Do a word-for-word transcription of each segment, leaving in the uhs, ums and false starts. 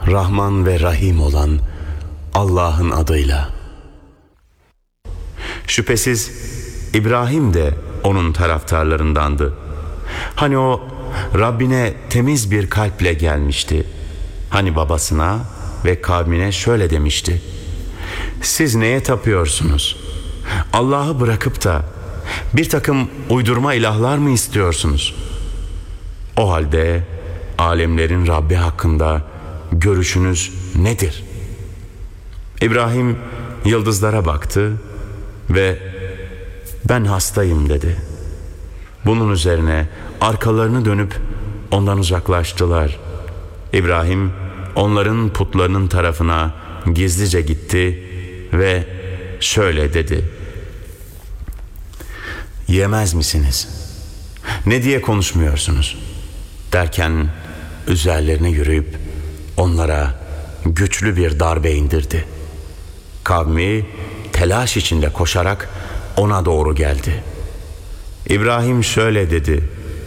Rahman ve Rahim olan Allah'ın adıyla. Şüphesiz İbrahim de onun taraftarlarındandı. Hani o Rabbine temiz bir kalple gelmişti. Hani babasına ve kavmine şöyle demişti: siz neye tapıyorsunuz? Allah'ı bırakıp da bir takım uydurma ilahlar mı istiyorsunuz? O halde alemlerin Rabbi hakkında görüşünüz nedir? İbrahim yıldızlara baktı ve ben hastayım dedi. Bunun üzerine arkalarını dönüp ondan uzaklaştılar. İbrahim onların putlarının tarafına gizlice gitti ve şöyle dedi: yemez misiniz? Ne diye konuşmuyorsunuz? Derken üzerlerine yürüyüp onlara güçlü bir darbe indirdi. Kavmi telaş içinde koşarak ona doğru geldi. İbrahim şöyle dedi: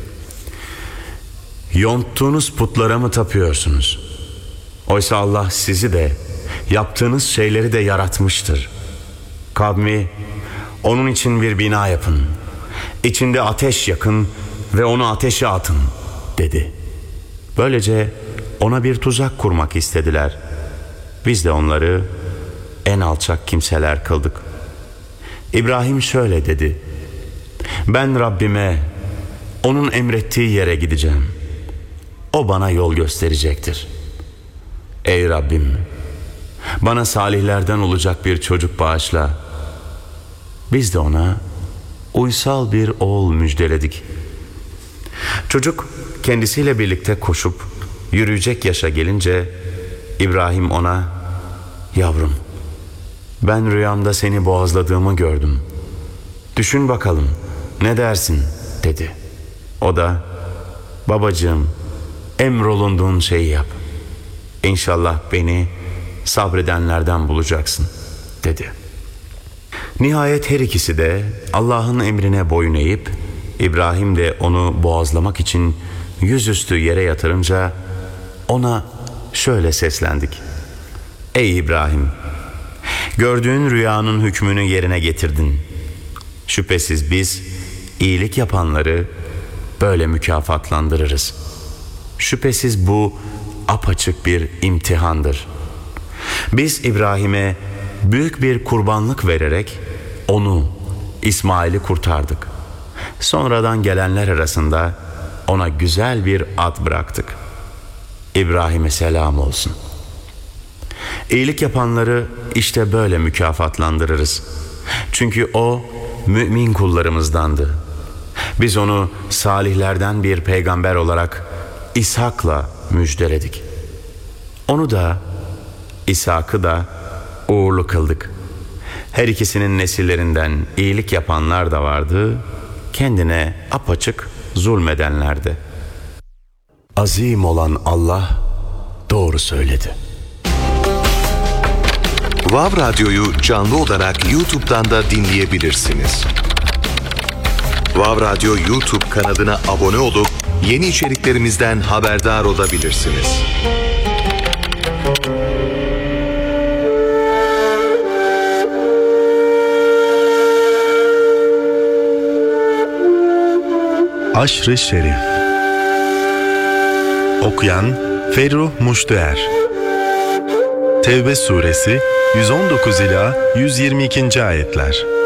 yonttuğunuz putlara mı tapıyorsunuz? Oysa Allah sizi de yaptığınız şeyleri de yaratmıştır. Kavmi, onun için bir bina yapın, içinde ateş yakın ve onu ateşe atın dedi. Böylece ona bir tuzak kurmak istediler. Biz de onları en alçak kimseler kıldık. İbrahim şöyle dedi: ben Rabbime, onun emrettiği yere gideceğim. O bana yol gösterecektir. Ey Rabbim, bana salihlerden olacak bir çocuk bağışla. Biz de ona uysal bir oğul müjdeledik. Çocuk kendisiyle birlikte koşup yürüyecek yaşa gelince İbrahim ona, yavrum, ben rüyamda seni boğazladığımı gördüm. Düşün bakalım, ne dersin dedi. O da, babacığım, emrolunduğun şeyi yap. İnşallah beni sabredenlerden bulacaksın dedi. Nihayet her ikisi de Allah'ın emrine boyun eğip İbrahim de onu boğazlamak için yüzüstü yere yatırınca ona şöyle seslendik: ey İbrahim, gördüğün rüyanın hükmünü yerine getirdin. Şüphesiz biz iyilik yapanları böyle mükafatlandırırız. Şüphesiz bu apaçık bir imtihandır. Biz İbrahim'e büyük bir kurbanlık vererek onu, İsmail'i kurtardık. Sonradan gelenler arasında ona güzel bir ad bıraktık. İbrahim'e selam olsun. İyilik yapanları işte böyle mükafatlandırırız. Çünkü o mümin kullarımızdandı. Biz onu salihlerden bir peygamber olarak İshak'la müjdeledik. Onu da, İshak'ı da uğurlu kıldık. Her ikisinin nesillerinden iyilik yapanlar da vardı, kendine apaçık zulmedenler de. Azim olan Allah doğru söyledi. Vav Radyo'yu canlı olarak YouTube'dan da dinleyebilirsiniz. Vav Radyo YouTube kanalına abone olup yeni içeriklerimizden haberdar olabilirsiniz. Aşr-ı Şerif. Okuyan Ferruh Muştuer. Tevbe suresi yüz on dokuz ila yüz yirmi ikinci ayetler.